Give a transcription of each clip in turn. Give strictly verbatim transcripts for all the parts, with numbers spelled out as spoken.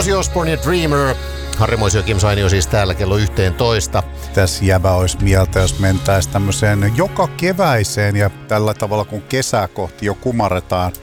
Ozzy Osbourne ja Dreamer. Harri Moisio, Kim Sainio siis täällä kello yhteentoista. Tässä jäbä olisi mieltä, jos mentäisiin tämmöiseen joka keväiseen ja tällä tavalla kun kesää kohti jo kumarretaan.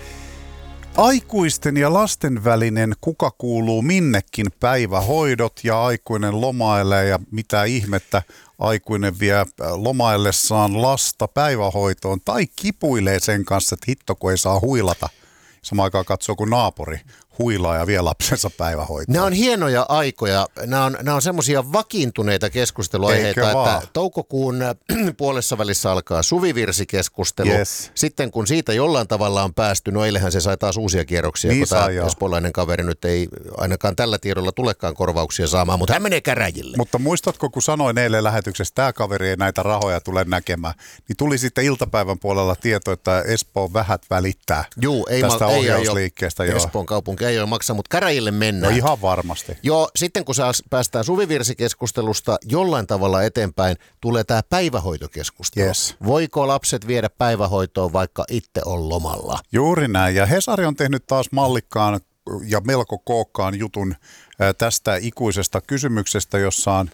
Aikuisten ja lasten välinen kuka kuuluu minnekin päivähoidot ja aikuinen lomailee ja mitä ihmettä aikuinen vie lomaillessaan lasta päivähoitoon tai kipuilee sen kanssa, että hitto kun ei saa huilata. Samaan aikaan katsoo kun naapuri huilaa ja vie lapsensa päivähoitoon. Nämä on hienoja aikoja. Nämä on, nämä on semmoisia vakiintuneita keskusteluaiheita, että toukokuun puolessa välissä alkaa suvivirsikeskustelu. Yes. Sitten kun siitä jollain tavalla on päästy, no eilähän se sai taas uusia kierroksia, niin kun saa, tämä espoolainen kaveri nyt ei ainakaan tällä tiedolla tulekaan korvauksia saamaan, mutta hän menee käräjille. Mutta muistatko, kun sanoin eilen lähetyksessä, tämä kaveri ei näitä rahoja tule näkemään, niin tuli sitten iltapäivän puolella tieto, että Espoon vähät välittää Juu, ei tästä ma- ohjausliikkeestä. Ei Espoon kaupunki ei ole maksaa, mutta käräjille mennään. No ihan varmasti. Joo, sitten kun päästään suvivirsikeskustelusta jollain tavalla eteenpäin, tulee tämä päivähoitokeskustelu. Yes. Voiko lapset viedä päivähoitoon, vaikka itse on lomalla? Juuri näin. Ja Hesari on tehnyt taas mallikkaan ja melko kookkaan jutun tästä ikuisesta kysymyksestä, jossa on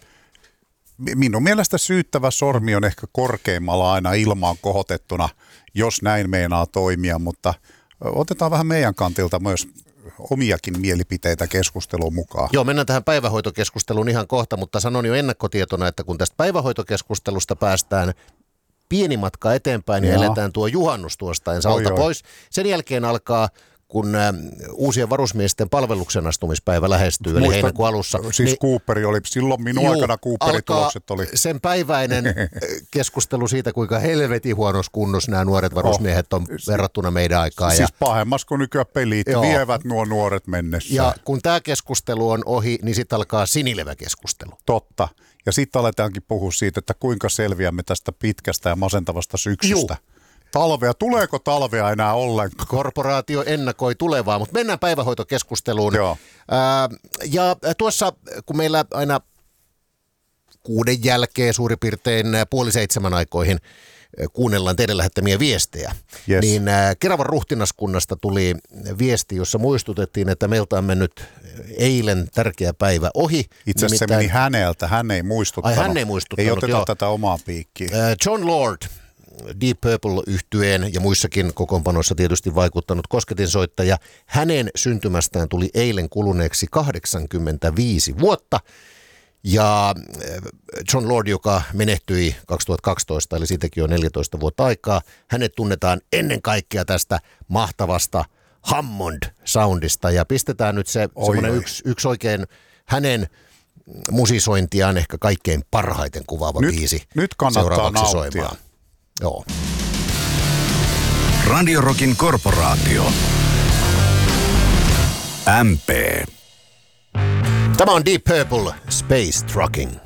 minun mielestä syyttävä sormi on ehkä korkeimmalla aina ilmaan kohotettuna, jos näin meinaa toimia, mutta otetaan vähän meidän kantilta myös omiakin mielipiteitä keskusteluun mukaan. Joo, mennään tähän päivähoitokeskusteluun ihan kohta, mutta sanon jo ennakkotietona, että kun tästä päivähoitokeskustelusta päästään pieni matka eteenpäin ja, ja eletään tuo juhannus tuosta ensi alta pois, sen jälkeen alkaa, kun ä, uusien varusmiesten palveluksen astumispäivä lähestyy, Muista, eli heinäkuun alussa. Siis niin, Cooperi oli, silloin minun juu, aikana Cooperitulokset oli. Sen päiväinen keskustelu siitä, kuinka helvetin huonossa kunnossa nämä nuoret varusmiehet on oh. verrattuna meidän aikaan. Siis pahemmas kuin nykyään pelit joo. vievät nuo nuoret mennessä. Ja kun tämä keskustelu on ohi, niin sitten alkaa sinileväkeskustelu. Totta. Ja sitten aletaankin puhua siitä, että kuinka selviämme tästä pitkästä ja masentavasta syksystä. Juu. Talvea, tuleeko talvea enää ollenkaan? Korporaatio ennakoi tulevaa, mutta mennään päivähoitokeskusteluun. Joo. Ää, ja tuossa, kun meillä aina kuuden jälkeen suurin piirtein puoli seitsemän aikoihin kuunnellaan teidän lähettämiä viestejä, yes. niin ää, Keravan ruhtinaskunnasta tuli viesti, jossa muistutettiin, että meiltä on mennyt eilen tärkeä päivä ohi. Itse asiassa se meni häneltä, hän ei muistuttanut. Ai hän ei muistuttanut, Ei oteta joo. tätä omaa piikkiä. Ää, John Lord, Deep Purple-yhtyeen ja muissakin kokoonpanoissa tietysti vaikuttanut kosketinsoittaja. Hänen syntymästään tuli eilen kuluneeksi kahdeksankymmentäviisi vuotta. Ja John Lord, joka menehtyi kaksituhattakaksitoista, eli siitäkin on neljätoista vuotta aikaa, hänet tunnetaan ennen kaikkea tästä mahtavasta Hammond-soundista. Ja pistetään nyt se semmoinen yksi, yksi oikein hänen musisointiaan ehkä kaikkein parhaiten kuvaava nyt, biisi. Nyt kannattaa nauttia. Soimaan. Joo. Radio Rockin korporaatio. M P. Tämä on Deep Purple, Space Trucking.